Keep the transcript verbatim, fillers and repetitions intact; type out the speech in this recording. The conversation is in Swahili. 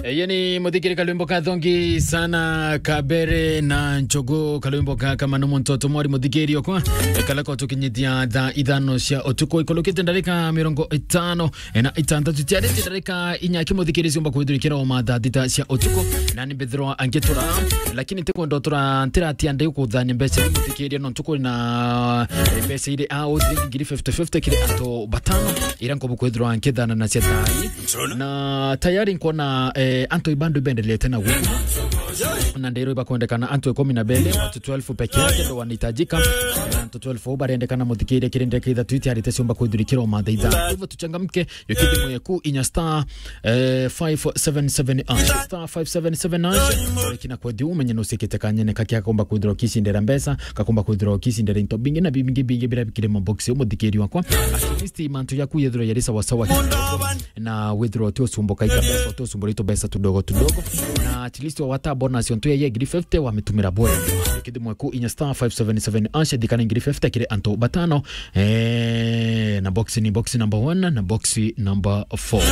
Yani muthikiri kalwimbo ka thongi sana kabere na njogo kalwimbo ka kama no mtoto mwari muthikiri okwa kalako tukinyithia tha ithano cia utuko ikolokete ndarika mirongo itano na itandatu tiari ndarika inyaki muthikiri ciumba kwithurikira o matha thita cia utuko na ni bethro angetura lakini teko ndotora ntiratia ndai kuthania mbeca muthikiri no ntuko na mbeca ile au ngiri fifty fifty kile ato batano iranko bukwithro ankethana na cia tai na tayari nkona eh, anto ibando ibendelea tena wiki na ndero iba kuendekana anto kumi na mbili watu twelve peke yake ndo wanahitajika anto twelve ubarendekana muthikire kirinde kitha tweet ari tesiomba kuidhurikira o mathaitha hivyo tuchangamke yokiti moya ku inya star eh, five seven seven star five seven seven kina kwa di umenye no sekete kanyene kakia komba kuidhuro kisindera mbesa kakomba kuidhuro kisindera into bingi na bingi bingi bila bikire mo box umuthikiri wakwa at least mantu yaku yethuro yarisa wasawa na withdraw tu sumboka ikabesa tu sumborito besa tudogo tudogo na at least wata bonus yonto ya ngiri fifty wametumira bora kidi mweku inya star five seven seven anshe dikana ngiri fifty kile anto batano eh na box ni box number one na box number four